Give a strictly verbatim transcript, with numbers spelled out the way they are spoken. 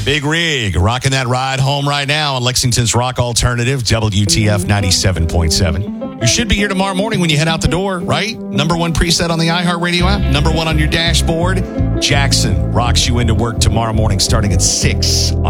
Big Rig, rocking that ride home right now on Lexington's Rock Alternative, W T F ninety-seven point seven. You should be here tomorrow morning when you head out the door, right? Number one preset on the iHeartRadio app, number one on your dashboard. Jackson rocks you into work tomorrow morning starting at six.